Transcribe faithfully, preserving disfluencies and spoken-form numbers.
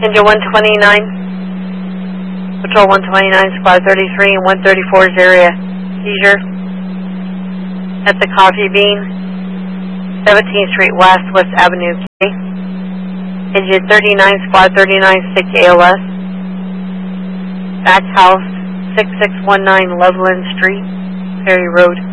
Engine one twenty-nine, Patrol one twenty-nine, Squad thirty-three and one thirty-four's area. Seizure at the Coffee Bean, seventeenth Street West, West Avenue K. Engine thirty-nine, Squad thirty-nine, sick A L S. Back house, six six one nine Loveland Street, Perry Road.